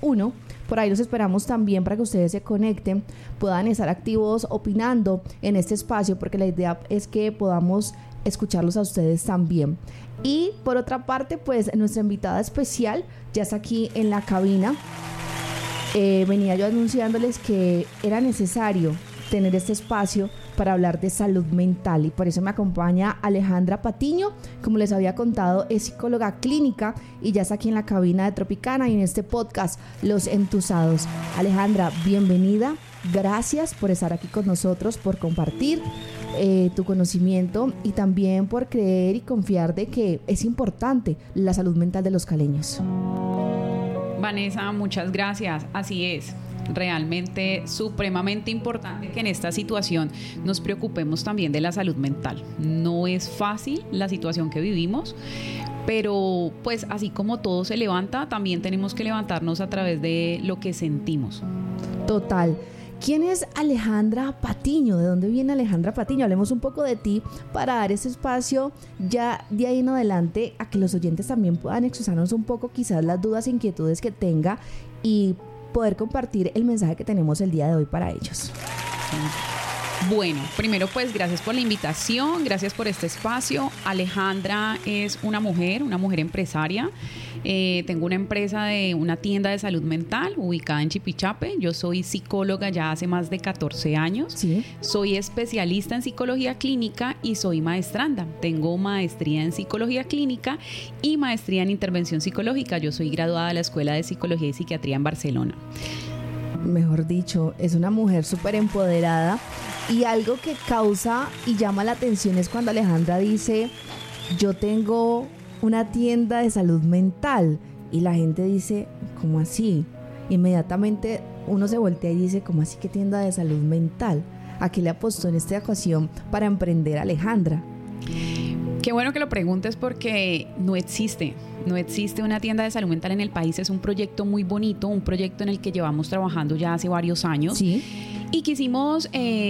1. Por ahí los esperamos también para que ustedes se conecten, puedan estar activos opinando en este espacio, porque la idea es que podamos escucharlos a ustedes también. Y por otra parte, pues nuestra invitada especial ya está aquí en la cabina. Venía yo anunciándoles que era necesario tener este espacio para hablar de salud mental, y por eso me acompaña Alejandra Patiño. Como les había contado, es psicóloga clínica y ya está aquí en la cabina de Tropicana y en este podcast Los Entusados. Alejandra, bienvenida, gracias por estar aquí con nosotros, por compartir tu conocimiento y también por creer y confiar de que es importante la salud mental de los caleños. Vanessa, muchas gracias. Así es. Realmente supremamente importante que en esta situación nos preocupemos también de la salud mental. No es fácil la situación que vivimos, pero pues así como todo se levanta, también tenemos que levantarnos a través de lo que sentimos. Total. ¿Quién es Alejandra Patiño? ¿De dónde viene Alejandra Patiño? Hablemos un poco de ti para dar ese espacio ya de ahí en adelante a que los oyentes también puedan expresarnos un poco quizás las dudas e inquietudes que tenga y poder compartir el mensaje que tenemos el día de hoy para ellos. Bueno, primero pues gracias por la invitación, gracias por este espacio. Alejandra es una mujer empresaria. Tengo una empresa de una tienda de salud mental ubicada en Chipichape. Yo soy psicóloga ya hace más de 14 años. ¿Sí? Soy especialista en psicología clínica y soy maestranda. Tengo maestría en psicología clínica y maestría en intervención psicológica. Yo soy graduada de la Escuela de Psicología y Psiquiatría en Barcelona. Mejor dicho, es una mujer súper empoderada, y algo que causa y llama la atención es cuando Alejandra dice: yo tengo una tienda de salud mental, y la gente dice: ¿cómo así? Inmediatamente uno se voltea y dice: ¿cómo así que tienda de salud mental? ¿A qué le apostó en esta ocasión para emprender Alejandra? Qué bueno que lo preguntes, porque no existe una tienda de salud mental en el país. Es un proyecto muy bonito, un proyecto en el que llevamos trabajando ya hace varios años. Sí. Y quisimos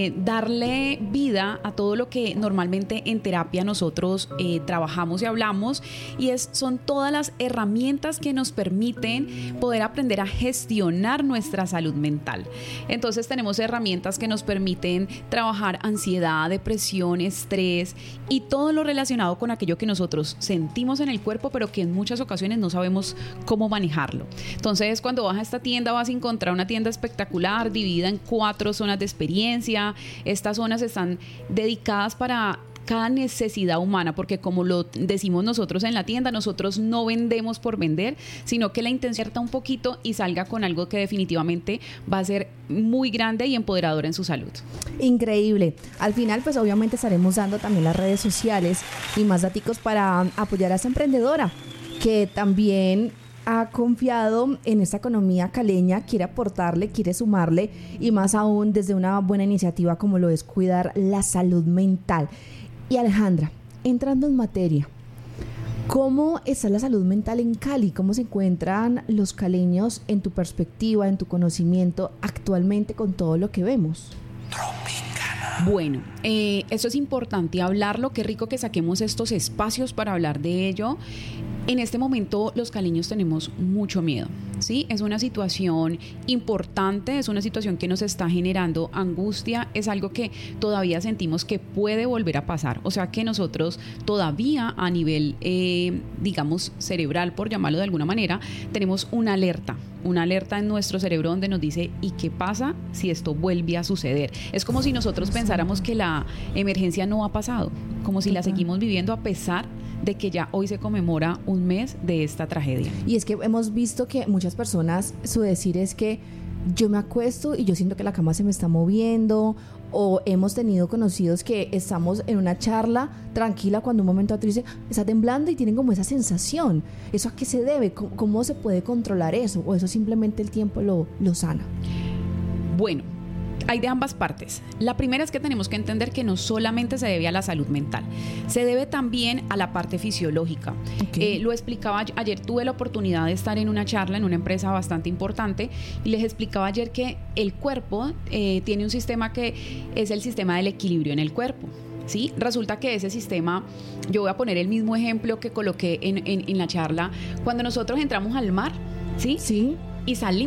darle vida a todo lo que normalmente en terapia nosotros trabajamos y hablamos, y son todas las herramientas que nos permiten poder aprender a gestionar nuestra salud mental. Entonces tenemos herramientas que nos permiten trabajar ansiedad, depresión, estrés y todo lo relacionado con aquello que nosotros sentimos en el cuerpo, pero que en muchas ocasiones no sabemos cómo manejarlo. Entonces, cuando vas a esta tienda, vas a encontrar una tienda espectacular, dividida en 4 zonas de experiencia. Estas zonas están dedicadas para cada necesidad humana, porque como lo decimos nosotros en la tienda, nosotros no vendemos por vender, sino que la intención es un poquito y salga con algo que definitivamente va a ser muy grande y empoderador en su salud. Increíble. Al final, pues obviamente estaremos dando también las redes sociales y más daticos para apoyar a esta emprendedora que también ha confiado en esta economía caleña, quiere aportarle, quiere sumarle, y más aún desde una buena iniciativa como lo es cuidar la salud mental. Y Alejandra, entrando en materia, ¿cómo está la salud mental en Cali? ¿Cómo se encuentran los caleños en tu perspectiva, en tu conocimiento actualmente con todo lo que vemos? Bueno, eso es importante hablarlo. Qué rico que saquemos estos espacios para hablar de ello. En este momento los caleños tenemos mucho miedo, ¿sí? Es una situación importante, es una situación que nos está generando angustia, es algo que todavía sentimos que puede volver a pasar. O sea que nosotros todavía a nivel, digamos, cerebral, por llamarlo de alguna manera, tenemos una alerta en nuestro cerebro donde nos dice: ¿y qué pasa si esto vuelve a suceder? Es como si nosotros pensáramos que la emergencia no ha pasado, como si la seguimos viviendo a pesar de que ya hoy se conmemora un mes de esta tragedia. Y es que hemos visto que muchas personas, su decir es que yo me acuesto y yo siento que la cama se me está moviendo, o hemos tenido conocidos que estamos en una charla tranquila cuando un momento a otro dice: está temblando, y tienen como esa sensación. ¿Eso a qué se debe? ¿Cómo se puede controlar eso? ¿O eso simplemente el tiempo lo sana? Bueno, hay de ambas partes. La primera es que tenemos que entender que no solamente se debe a la salud mental, se debe también a la parte fisiológica. Okay. Lo explicaba ayer, tuve la oportunidad de estar en una charla en una empresa bastante importante, y les explicaba ayer que el cuerpo tiene un sistema que es el sistema del equilibrio en el cuerpo. ¿Sí? Resulta que ese sistema, yo voy a poner el mismo ejemplo que coloqué en la charla, cuando nosotros entramos al mar, ¿sí? Sí. Y salimos